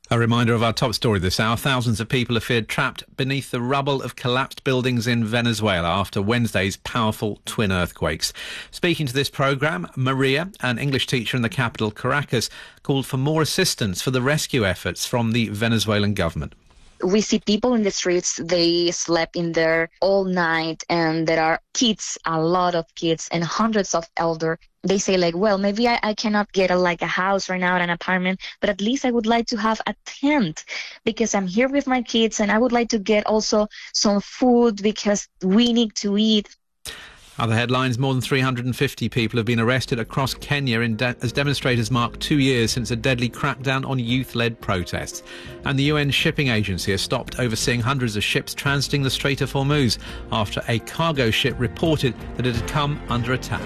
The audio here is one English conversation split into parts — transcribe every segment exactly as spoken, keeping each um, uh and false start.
A reminder of our top story this hour. Thousands of people are feared trapped beneath the rubble of collapsed buildings in Venezuela after Wednesday's powerful twin earthquakes. Speaking to this programme, Maria, an English teacher in the capital, Caracas, called for more assistance for the rescue efforts from the Venezuelan government. We see people in the streets, they slept in there all night, and there are kids, a lot of kids, and hundreds of elder. They say, like, well, maybe I, I cannot get a, like a house right now, an apartment, but at least I would like to have a tent because I'm here with my kids, and I would like to get also some food because we need to eat. Other headlines, more than three hundred fifty people have been arrested across Kenya in de- as demonstrators mark two years since a deadly crackdown on youth-led protests. And the U N Shipping Agency has stopped overseeing hundreds of ships transiting the Strait of Hormuz after a cargo ship reported that it had come under attack.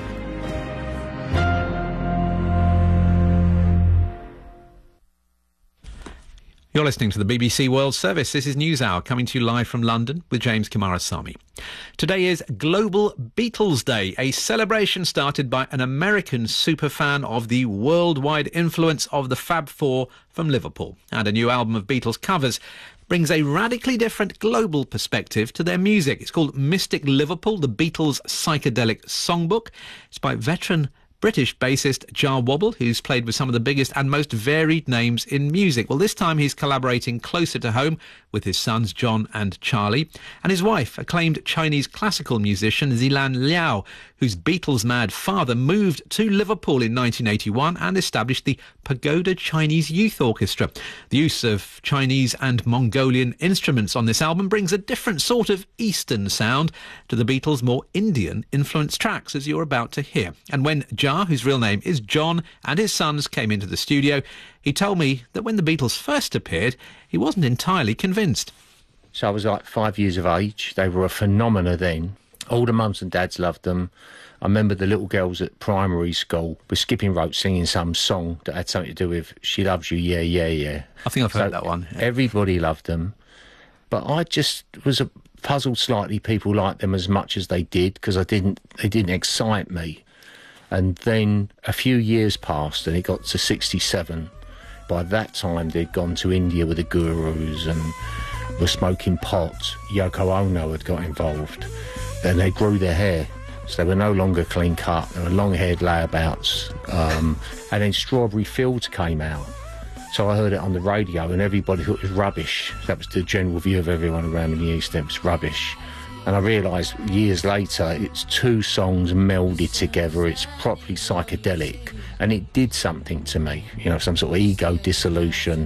You're listening to the B B C World Service. This is NewsHour, coming to you live from London with James Kumarasamy. Today is Global Beatles Day, a celebration started by an American superfan of the worldwide influence of the Fab Four from Liverpool. And a new album of Beatles covers brings a radically different global perspective to their music. It's called Mystic Liverpool, the Beatles' psychedelic songbook. It's by veteran British bassist Jah Wobble, who's played with some of the biggest and most varied names in music. Well, this time he's collaborating closer to home with his sons John and Charlie, and his wife, acclaimed Chinese classical musician Zilan Liao, whose Beatles-mad father moved to Liverpool in nineteen eighty-one and established the Pagoda Chinese Youth Orchestra. The use of Chinese and Mongolian instruments on this album brings a different sort of Eastern sound to the Beatles' more Indian-influenced tracks, as you're about to hear. And when Jah, whose real name is John, and his sons came into the studio, he told me that when the Beatles first appeared, he wasn't entirely convinced. So I was like five years of age. They were a phenomena then. All the mums and dads loved them. I remember the little girls at primary school were skipping rope singing some song that had something to do with She Loves You, Yeah, Yeah, Yeah. I think I've so heard that one. Yeah. Everybody loved them. But I just was a, puzzled slightly people liked them as much as they did, because I didn't. they didn't excite me. And then a few years passed and it got to sixty-seven. By that time, they'd gone to India with the Gurus and were smoking pot. Yoko Ono had got involved. Then they grew their hair, so they were no longer clean cut. They were long-haired layabouts. Um, and then Strawberry Fields came out. So I heard it on the radio and everybody thought it was rubbish. That was the general view of everyone around in the East. It was rubbish. And I realised years later it's two songs melded together. It's properly psychedelic. And it did something to me, you know, some sort of ego dissolution,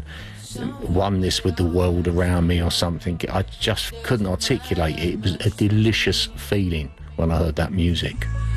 oneness with the world around me or something. I just couldn't articulate it. It was a delicious feeling when I heard that music.